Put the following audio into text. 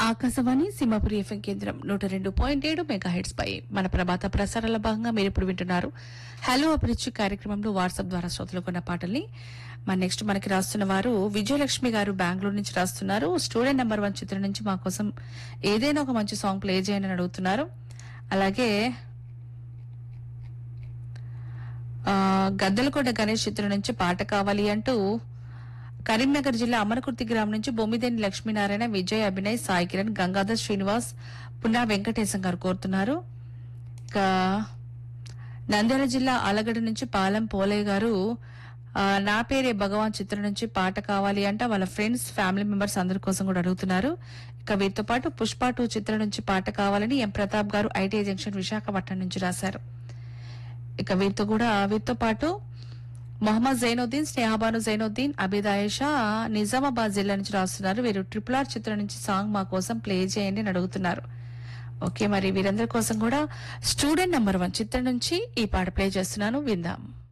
Akashvani Simhapuri FM కేంద్రం 102.7 megahertz పై మన ప్రభాత ప్రసారాల భాగంగా మీరు ఇప్పుడు వింటున్నారు హలో అభిరుచి కార్యక్రమంలో వాట్సాప్ ద్వారా శ్రోతలుకున్న పాటల్ని నెక్స్ట్ మనకి రాస్తున్న వారు విజయలక్ష్మి గారు బెంగళూరు నుంచి రాస్తున్నారు. స్టూడెంట్ నెంబర్ 1 చిత్రం నుంచి మా కోసం ఏదైనా ఒక మంచి సాంగ్ ప్లే చేయండి అని అడుగుతున్నారు. అలాగే గద్దలకొండ గణేష్ చిత్రం నుంచి పాట కావాలి అంటూ కరీంనగర్ జిల్లా అమరకుర్తి గ్రామం నుంచి బొమ్మిదేని లక్ష్మీనారాయణ, విజయ్, అభినయ్, సాయి కిరణ్, గంగాధర్ శ్రీనివాస్, పున్నా వెంకటేశం గారు కోరుతున్నారు. నంద్యాల జిల్లా ఆలగడ్డ నుంచి పాలెం పోలయ్య గారు నా పేరే భగవాన్ చిత్రం నుంచి పాట కావాలి అంటే వాళ్ళ ఫ్రెండ్స్, ఫ్యామిలీ మెంబర్స్ అందరి కోసం కూడా అడుగుతున్నారు. ఇక వీరితో పాటు పుష్ప 2 చిత్రం నుంచి పాట కావాలని ఎం ప్రతాప్ గారు ఐటీఐ జంక్షన్ విశాఖపట్నం నుంచి రాశారు. ఇక వీరితో పాటు మొహమ్మద్ జైనుద్దీన్, స్నేహబాను జైనుద్దీన్, అబిదాయేషా నిజామాబాద్ జిల్లా నుంచి రాస్తున్నారు. వీరు RRR చిత్రం నుంచి సాంగ్ మా కోసం ప్లే చేయండి అని అడుగుతున్నారు. ఓకే, మరి వీరందరి కోసం కూడా స్టూడెంట్ నెంబర్ 1 చిత్రం నుంచి ఈ పాట ప్లే చేస్తున్నాను, విందాం.